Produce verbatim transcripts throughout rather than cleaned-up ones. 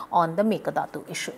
on the Meghadattu issue.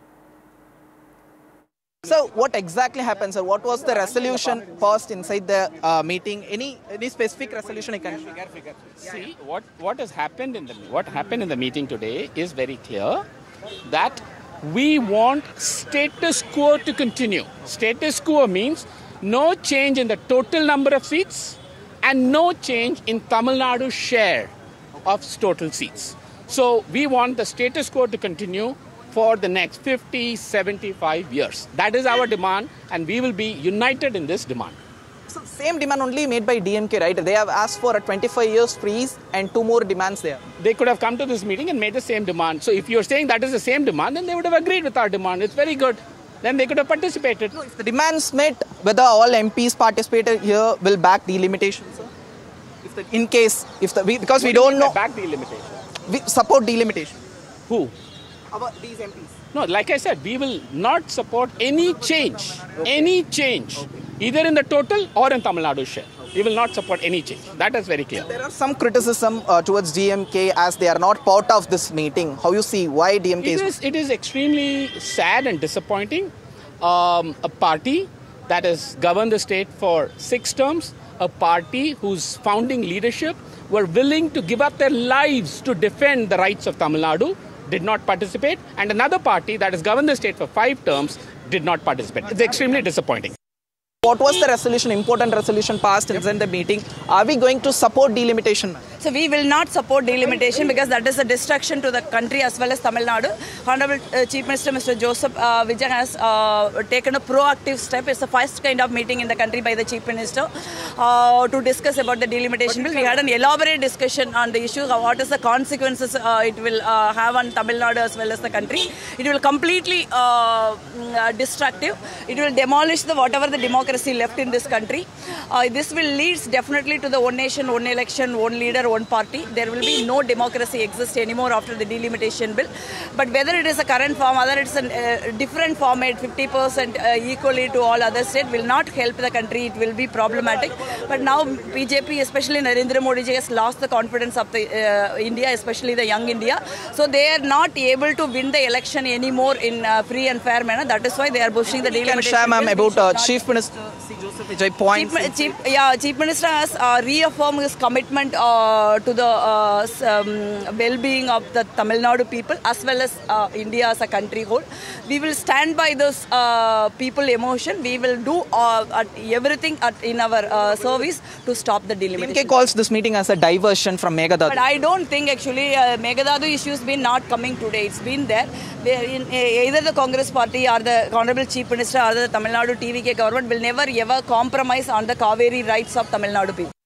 So what exactly happened, sir? What was the resolution passed inside the uh, meeting? Any any specific resolution you can share? See, what, what has happened in the what happened in the meeting today is very clear that we want status quo to continue. Status quo means no change in the total number of seats and no change in Tamil Nadu's share of total seats. So we want the status quo to continue for the next fifty, seventy-five years. That is our demand, and we will be united in this demand. So same demand only made by D M K, right? They have asked for a twenty-five years freeze and two more demands there. They could have come to this meeting and made the same demand. So if you're saying that is the same demand, then they would have agreed with our demand. It's very good. Then they could have participated. No, if the demands met, whether all M Ps participated here will back delimitation, sir? If the, in case, if the we, because what we do don't know. Back delimitation. We support delimitation. Who? Our, these M Ps. No, like I said, we will not support any change, okay. any change, okay. either in the total or in Tamil Nadu's share. Okay. We will not support any change. That is very clear. There are some criticism uh, towards D M K as they are not part of this meeting. How you see why D M K it is? is? It is extremely sad and disappointing. Um, a party that has governed the state for six terms, a party whose founding leadership were willing to give up their lives to defend the rights of Tamil Nadu, did not participate, and another party that has governed the state for five terms did not participate. It's extremely disappointing. What was the resolution, important resolution passed yep. in the meeting? Are we going to support delimitation? So we will not support delimitation because that is a destruction to the country as well as Tamil Nadu. Honorable uh, Chief Minister Mister Joseph uh, Vijay has uh, taken a proactive step. It's the first kind of meeting in the country by the Chief Minister uh, to discuss about the delimitation bill. We had an elaborate discussion on the issue of what is the consequences uh, it will uh, have on Tamil Nadu as well as the country. It will completely uh, uh, destructive. It will demolish the whatever the democracy left in this country. Uh, this will lead definitely to the one nation, one election, one leader, one party. There will be no democracy exist anymore after the delimitation bill. But whether it is a current form, whether it's a uh, different format, fifty percent uh, equally to all other states, will not help the country. It will be problematic. But now B J P, especially Narendra Modi ji, has lost the confidence of the uh, India, especially the young India. So they are not able to win the election anymore in uh, free and fair manner. That is why they are pushing the delimitation bill. Can share, ma'am, about uh, Chief Minister Joseph Vijay points. Chief, Chief, yeah, Chief Minister has uh, reaffirmed his commitment uh, to the uh, um, well-being of the Tamil Nadu people as well as uh, India as a country whole. We will stand by this uh, people emotion. We will do uh, at everything at, in our uh, service to stop the delimitation. D M K calls this meeting as a diversion from Meghadattu. But I don't think actually uh, Meghadattu issues been not coming today. It's been there. In, uh, either the Congress party or the Honorable Chief Minister or the Tamil Nadu T V K government will never ever compromise on the Kaveri rights of Tamil Nadu people.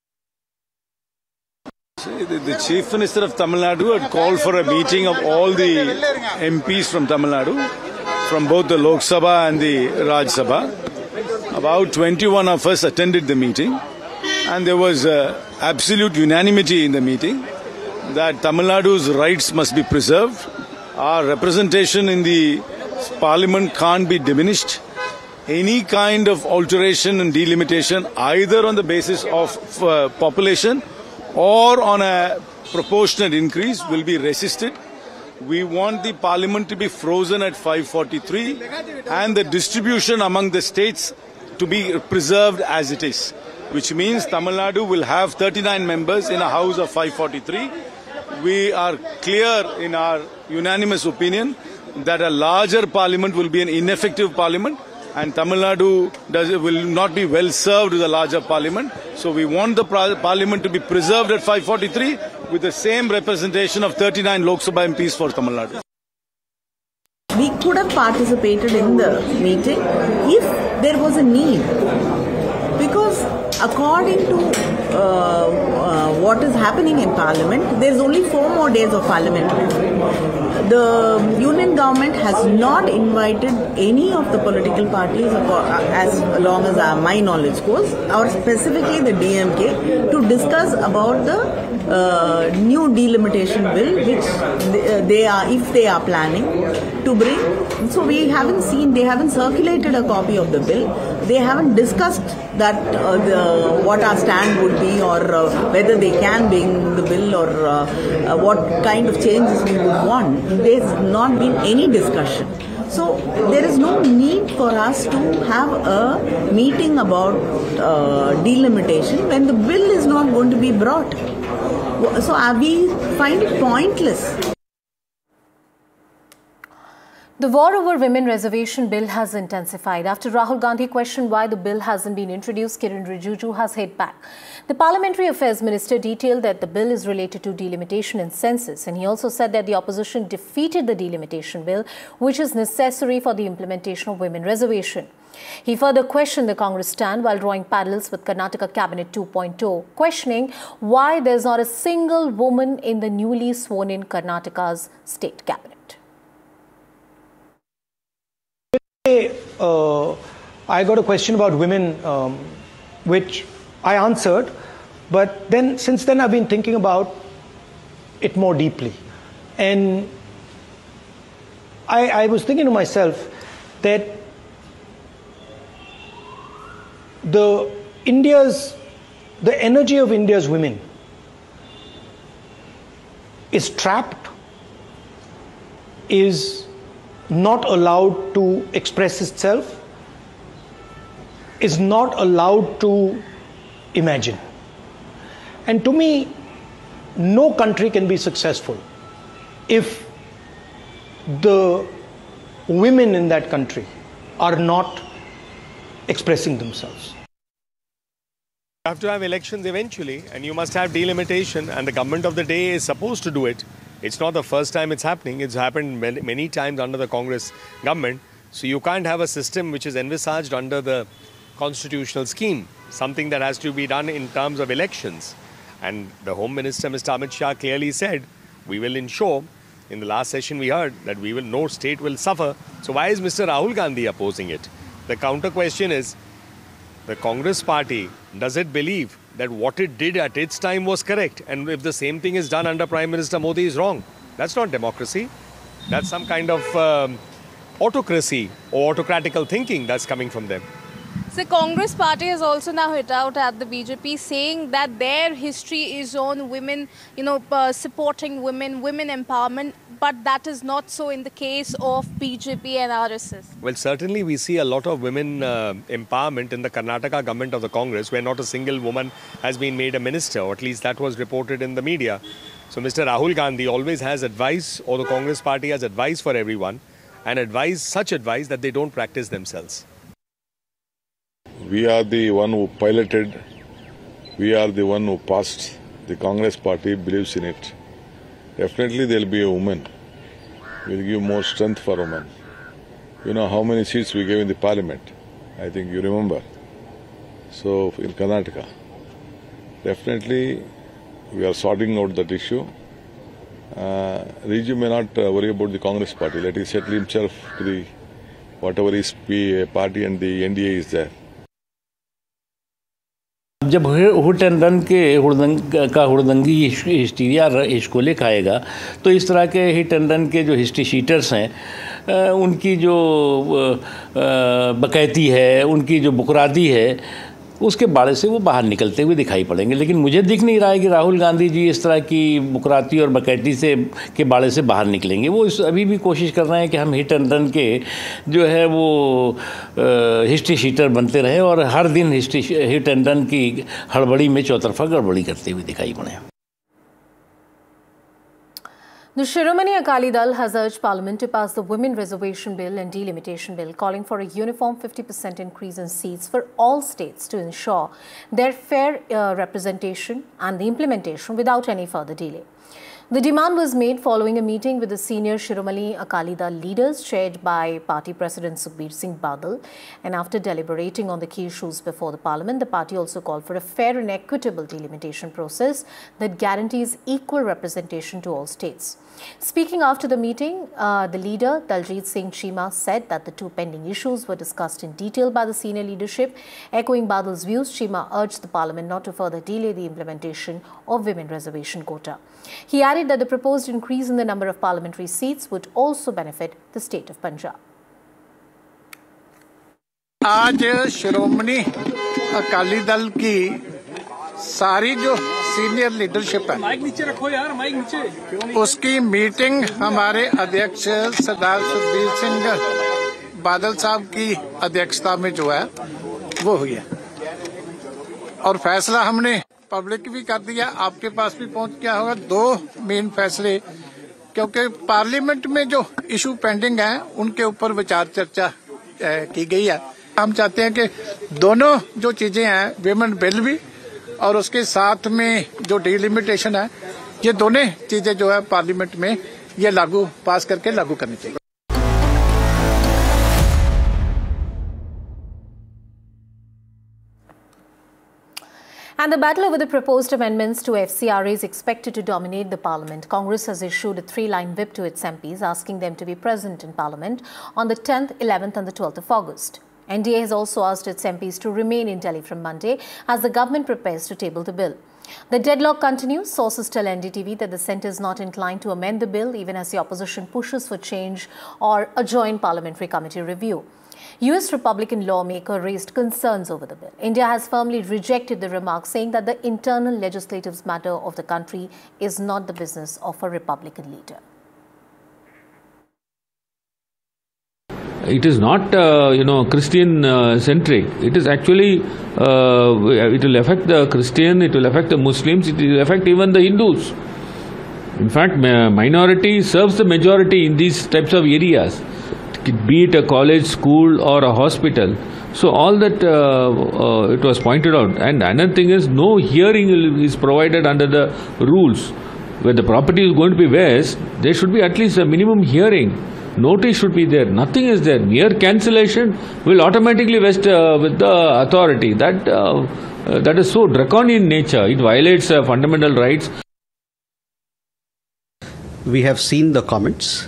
The, the Chief Minister of Tamil Nadu had called for a meeting of all the M Ps from Tamil Nadu, from both the Lok Sabha and the Rajya Sabha. About twenty-one of us attended the meeting, and there was uh, absolute unanimity in the meeting that Tamil Nadu's rights must be preserved. Our representation in the Parliament can't be diminished. Any kind of alteration and delimitation, either on the basis of uh, population or on a proportionate increase, will be resisted. We want the Parliament to be frozen at five forty-three and the distribution among the states to be preserved as it is, which means Tamil Nadu will have thirty-nine members in a house of five forty-three. We are clear in our unanimous opinion that a larger Parliament will be an ineffective Parliament, and Tamil Nadu does, will not be well served with a larger Parliament. So we want the Parliament to be preserved at five forty-three with the same representation of thirty-nine Lok Sabha M Ps for Tamil Nadu. We could have participated in the meeting if there was a need, because according to uh, uh, what is happening in Parliament, there is only four more days of Parliament. The union government has not invited any of the political parties, as long as my knowledge goes, or specifically the D M K, to discuss about the uh, new delimitation bill, which they are, if they are planning to bring. So we haven't seen, they haven't circulated a copy of the bill. They haven't discussed that uh, the, what our stand would be, or uh, whether they can bring the bill, or uh, uh, what kind of changes we would want. there's not been any discussion. So there is no need for us to have a meeting about uh, delimitation when the bill is not going to be brought. So uh, we find it pointless. The war over women reservation bill has intensified. After Rahul Gandhi questioned why the bill hasn't been introduced, Kiren Rijiju has hit back. The Parliamentary Affairs Minister detailed that the bill is related to delimitation and census, and he also said that the opposition defeated the delimitation bill, which is necessary for the implementation of women reservation. He further questioned the Congress stand while drawing parallels with Karnataka Cabinet two point oh, questioning why there's not a single woman in the newly sworn-in Karnataka's state cabinet. Uh, I got a question about women, um, which I answered, but then since then I've been thinking about it more deeply. And I, I was thinking to myself that the India's, the energy of India's women is trapped, is not allowed to express itself, is not allowed to imagine. And to me, no country can be successful if the women in that country are not expressing themselves. You have to have elections eventually, and you must have delimitation, and the government of the day is supposed to do it. It's not the first time it's happening. It's happened many, many times under the Congress government. So you can't have a system which is envisaged under the constitutional scheme, something that has to be done in terms of elections. And the Home Minister, Mister Amit Shah, clearly said, we will ensure, in the last session we heard, that we will, no state will suffer. So why is Mister Rahul Gandhi opposing it? The counter question is, the Congress party, does it believe that what it did at its time was correct? And if the same thing is done under Prime Minister Modi is wrong? That's not democracy. That's some kind of um, autocracy or autocratical thinking that's coming from them. The Congress party has also now hit out at the B J P, saying that their history is on women, you know, uh, supporting women, women empowerment, but that is not so in the case of B J P and R S S. Well, certainly we see a lot of women uh, empowerment in the Karnataka government of the Congress, where not a single woman has been made a minister, or at least that was reported in the media. So Mister Rahul Gandhi always has advice, or the Congress party has advice for everyone, and advise, such advice that they don't practice themselves. We are the one who piloted, we are the one who passed. The Congress party believes in it. Definitely there will be a woman. We will give more strength for women. You know how many seats we gave in the parliament? I think you remember. So in Karnataka, definitely we are sorting out that issue. Uh, Riju may not uh, worry about the Congress party. Let him settle himself to the whatever his party and the N D A is there. जब हुट and run के हुड़दंग का हुड़दंगी hysteria हिस्कोले खाएगा तो इस तरह के hit and run के जो हिस्ट्री शीटर्स हैं उनकी जो बकैती है, उनकी जो बुकराती है, उसके बाड़े से वो बाहर निकलते हुए दिखाई पड़ेंगे। लेकिन मुझे दिख नहीं रहा है कि राहुल गांधी जी इस तरह की बुकराती और बकैती से के बाड़े से बाहर निकलेंगे। वो इस अभी भी कोशिश कर रहे हैं कि हम हिट एंड रन के जो है वो हिस्ट्री शीटर बनते रहे और हर दिन हिस्ट्री हिट एंड रन की हड़बड़ी में चौतरफा गड़बड़ी करते हुए दिखाई पड़े। The Shiromani Akali Dal has urged Parliament to pass the Women Reservation Bill and Delimitation Bill, calling for a uniform fifty percent increase in seats for all states to ensure their fair uh, representation and the implementation without any further delay. The demand was made following a meeting with the senior Shiromani Akali Dal leaders chaired by Party President Sukhbir Singh Badal, and after deliberating on the key issues before the Parliament, the party also called for a fair and equitable delimitation process that guarantees equal representation to all states. Speaking after the meeting, uh, the leader, Daljit Singh Chima, said that the two pending issues were discussed in detail by the senior leadership. Echoing Badal's views, Chima urged the Parliament not to further delay the implementation of women reservation quota. He added that the proposed increase in the number of parliamentary seats would also benefit the state of Punjab. आज श्रोमणी अकाली दल की सारी जो senior leadership है, mic नीचे रखो यार, mic नीचे, उसकी मीटिंग हमारे अध्यक्ष सरदार सुखबीर सिंह बादल साहब की अध्यक्षता में जो है वो हुई है, और फैसला हमने पब्लिक भी कर दिया, आपके पास भी पहुंच गया होगा। दो मेन फैसले, क्योंकि पार्लियामेंट में जो इशू पेंडिंग है उनके ऊपर विचार चर्चा की गई है। हम चाहते हैं कि दोनों जो चीजें हैं, विमेन बिल भी और उसके साथ में जो डिलिमिटेशन है, ये दोनों चीजें जो है पार्लियामेंट में ये लागू पास करके लागू करनी चाहिए। And the battle over the proposed amendments to F C R A is expected to dominate the parliament. Congress has issued a three-line whip to its M Ps, asking them to be present in parliament on the tenth, eleventh and the twelfth of August. N D A has also asked its M Ps to remain in Delhi from Monday as the government prepares to table the bill. The deadlock continues. Sources tell N D T V that the centre is not inclined to amend the bill, even as the opposition pushes for change or a joint parliamentary committee review. U S Republican lawmaker raised concerns over the bill. India has firmly rejected the remark, saying that the internal legislative matter of the country is not the business of a Republican leader. It is not, uh, you know, Christian uh, centric. It is actually, uh, it will affect the Christian, it will affect the Muslims, it will affect even the Hindus. In fact, minority serves the majority in these types of areas, be it a college, school or a hospital. So all that uh, uh, it was pointed out. And another thing is, no hearing is provided under the rules. Where the property is going to be waste, there should be at least a minimum hearing. Notice should be there. Nothing is there. Mere cancellation will automatically vest uh, with the authority. That uh, uh, that is so draconian nature. It violates uh, fundamental rights. We have seen the comments.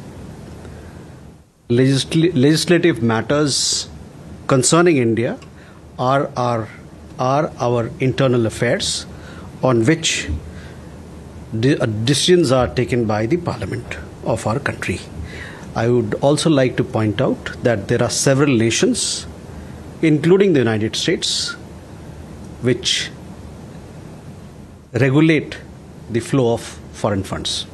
Legisl legislative matters concerning India are our, are our internal affairs, on which de uh, decisions are taken by the Parliament of our country. I would also like to point out that there are several nations, including the United States, which regulate the flow of foreign funds.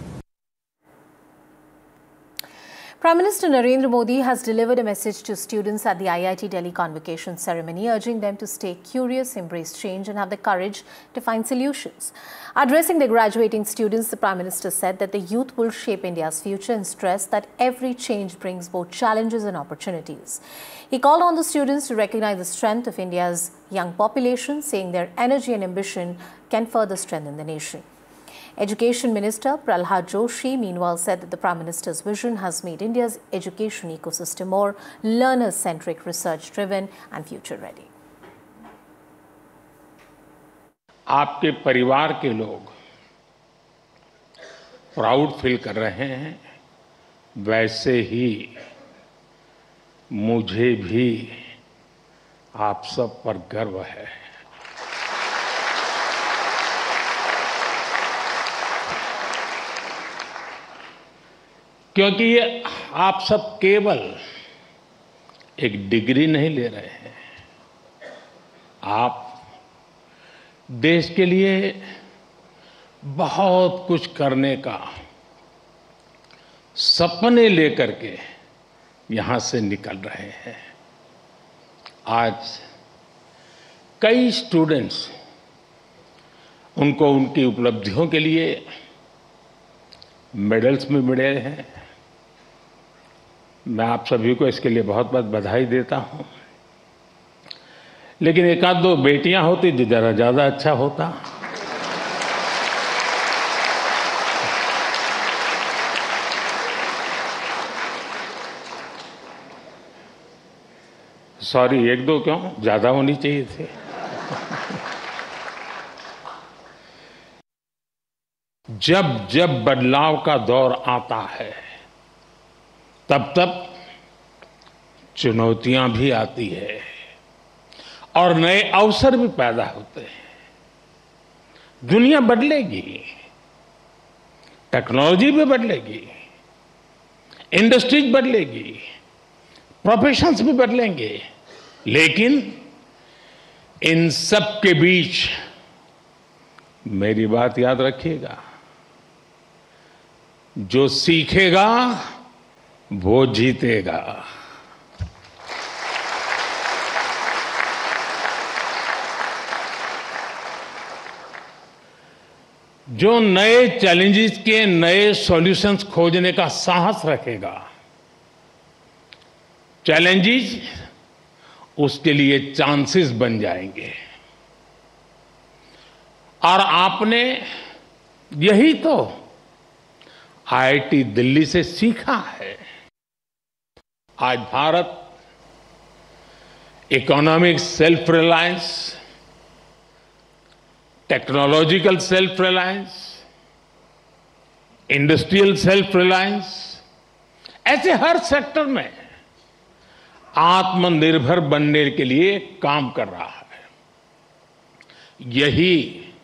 Prime Minister Narendra Modi has delivered a message to students at the I I T Delhi convocation ceremony, urging them to stay curious, embrace change and have the courage to find solutions. Addressing the graduating students, the Prime Minister said that the youth will shape India's future and stressed that every change brings both challenges and opportunities. He called on the students to recognize the strength of India's young population, saying their energy and ambition can further strengthen the nation. Education Minister Pralhad Joshi, meanwhile, said that the Prime Minister's vision has made India's education ecosystem more learner-centric, research-driven and future-ready. आपके परिवार के लोग proud feel कर रहे हैं, वैसे ही मुझे भी आप सब पर गर्व है। क्योंकि ये आप सब केवल एक डिग्री नहीं ले रहे हैं, आप देश के लिए बहुत कुछ करने का सपने लेकर के यहां से निकल रहे हैं। आज कई स्टूडेंट्स उनको उनकी उपलब्धियों के लिए मेडल्स भी मिले हैं। मैं आप सभी को इसके लिए बहुत बहुत बधाई देता हूं। लेकिन एक आध दो बेटियां होती तो जरा ज्यादा अच्छा होता। सॉरी, एक दो क्यों, ज्यादा होनी चाहिए थी। जब जब बदलाव का दौर आता है, तब तब चुनौतियां भी आती है और नए अवसर भी पैदा होते हैं। दुनिया बदलेगी, टेक्नोलॉजी भी बदलेगी, इंडस्ट्रीज बदलेगी, प्रोफेशंस भी बदलेंगे, लेकिन इन सब के बीच मेरी बात याद रखिएगा, जो सीखेगा वो जीतेगा। जो नए चैलेंजेस के नए सॉल्यूशंस खोजने का साहस रखेगा, चैलेंजेस उसके लिए चांसेस बन जाएंगे। और आपने यही तो आईआईटी दिल्ली से सीखा है। आज Bharat economic self reliance, technological self reliance, industrial self reliance, ऐसे हर सेक्टर में आत्मनिर्भर बनने के लिए काम कर रहा है। यही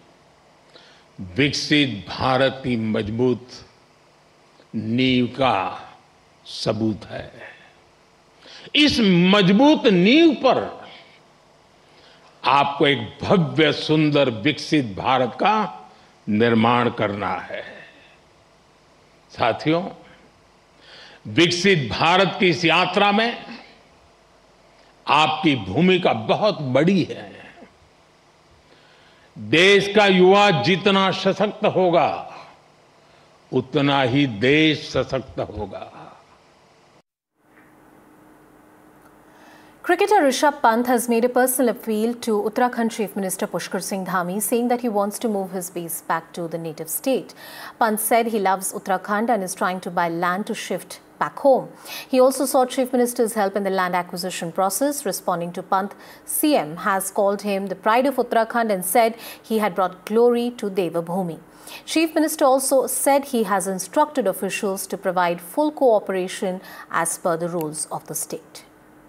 विकसित भारत की मजबूत नींव का सबूत है। इस मजबूत नींव पर आपको एक भव्य सुंदर विकसित भारत का निर्माण करना है। साथियों, विकसित भारत की इस यात्रा में आपकी भूमिका बहुत बड़ी है। देश का युवा जितना सशक्त होगा, उतना ही देश सशक्त होगा। Cricketer Rishabh Pant has made a personal appeal to Uttarakhand Chief Minister Pushkar Singh Dhami, saying that he wants to move his base back to the native state. Pant said he loves Uttarakhand and is trying to buy land to shift back home. He also sought Chief Minister's help in the land acquisition process. Responding to Pant, C M has called him the pride of Uttarakhand and said he had brought glory to Devabhoomi. Chief Minister also said he has instructed officials to provide full cooperation as per the rules of the state.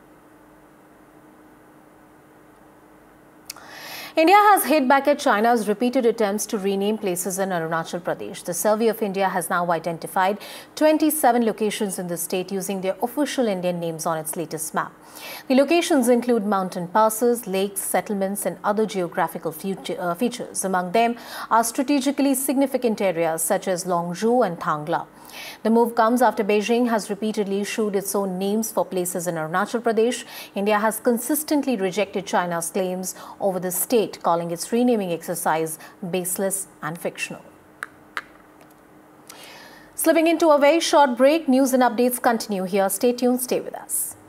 India has hit back at China's repeated attempts to rename places in Arunachal Pradesh. The Survey of India has now identified twenty-seven locations in the state using their official Indian names on its latest map. The locations include mountain passes, lakes, settlements and other geographical future, uh, features. Among them are strategically significant areas such as Longzhou and Thangla. The move comes after Beijing has repeatedly issued its own names for places in Arunachal Pradesh. India has consistently rejected China's claims over the state, calling its renaming exercise baseless and fictional. Slipping into a very short break, news and updates continue here. Stay tuned, stay with us.